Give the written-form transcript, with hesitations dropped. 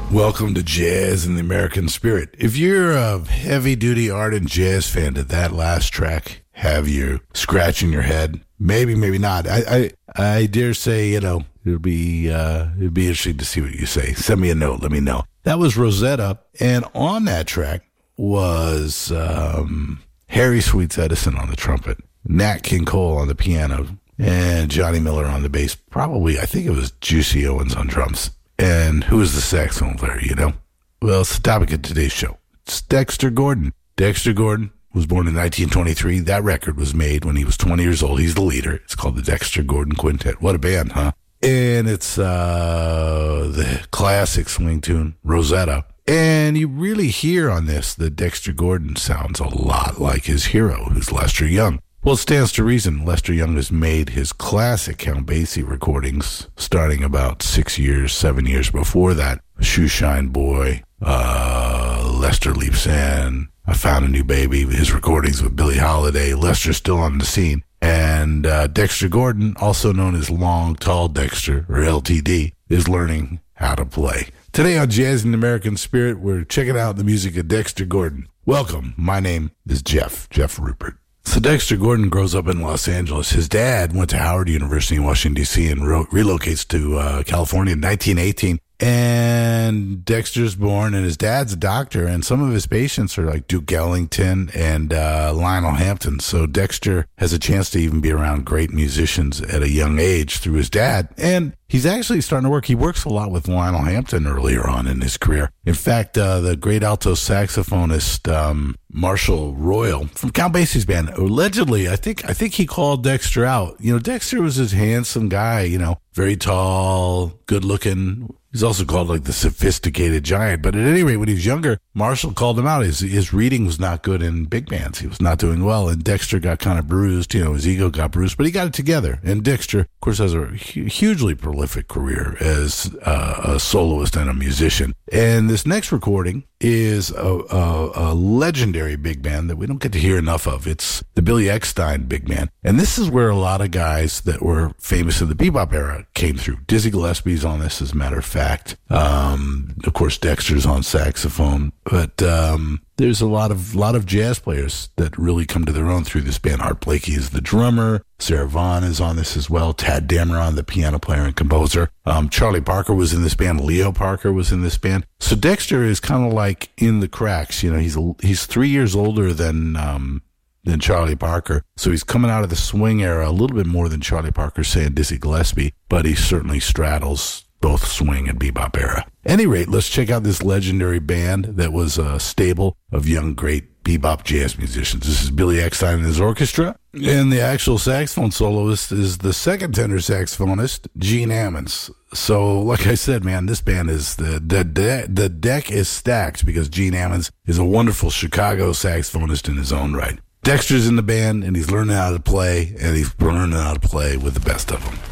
Welcome to Jazz in the American Spirit. If you're a heavy-duty ardent jazz fan, did that last track have you scratching your head? Maybe, maybe not. I dare say, it'd be interesting to see what you say. Send me a note. Let me know. That was Rosetta, and on that track was Harry Sweets Edison on the trumpet, Nat King Cole on the piano, and Johnny Miller on the bass. Probably, I think it was Juicy Owens on drums. And who is the saxophone player, you know? Well, it's the topic of today's show. It's Dexter Gordon. Dexter Gordon was born in 1923. That record was made when he was 20 years old. He's the leader. It's called the Dexter Gordon Quintet. What a band, huh? And it's the classic swing tune, Rosetta. And you really hear on this that Dexter Gordon sounds a lot like his hero, who's Lester Young. Well, it stands to reason. Lester Young has made his classic Count Basie recordings starting about 7 years before that. Shoeshine Boy, Lester Leaps In, I Found a New Baby, his recordings with Billie Holiday. Lester's still on the scene. And Dexter Gordon, also known as Long Tall Dexter, or LTD, is learning how to play. Today on Jazz in the American Spirit, we're checking out the music of Dexter Gordon. Welcome. My name is Jeff Rupert. So Dexter Gordon grows up in Los Angeles. His dad went to Howard University in Washington, D.C. and relocates to California in 1918. And Dexter's born, and his dad's a doctor, and some of his patients are like Duke Ellington and Lionel Hampton. So Dexter has a chance to even be around great musicians at a young age through his dad. And he's actually starting to work. He works a lot with Lionel Hampton earlier on in his career. In fact, the great alto saxophonist Marshall Royal from Count Basie's band, allegedly, I think he called Dexter out. You know, Dexter was this handsome guy, you know, very tall, good looking. He's also called like the sophisticated giant. But at any rate, when he was younger, Marshall called him out. His reading was not good in big bands. He was not doing well. And Dexter got kind of bruised. You know, his ego got bruised, but he got it together. And Dexter, of course, has a hugely prolific career as a soloist and a musician. And this next recording is a legendary big band that we don't get to hear enough of. It's the Billy Eckstine Big Band. And this is where a lot of guys that were famous in the bebop era came through. Dizzy Gillespie's on this, as a matter of fact. Of course, Dexter's on saxophone. But there's a lot of jazz players that really come to their own through this band. Art Blakey is the drummer. Sarah Vaughan is on this as well. Tad Dameron, the piano player and composer. Charlie Parker was in this band. Leo Parker was in this band. So Dexter is kind of like in the cracks. You know, he's 3 years older than Charlie Parker. So he's coming out of the swing era a little bit more than Charlie Parker, say, and Dizzy Gillespie, but he certainly straddles both swing and bebop era. At any rate, let's check out this legendary band that was a stable of young, great bebop jazz musicians. This is Billy Eckstine and his orchestra, and the actual saxophone soloist is the second tenor saxophonist, Gene Ammons. So, like I said, man, this band is the deck is stacked because Gene Ammons is a wonderful Chicago saxophonist in his own right. Dexter's in the band, and he's learning how to play, and he's learning how to play with the best of them.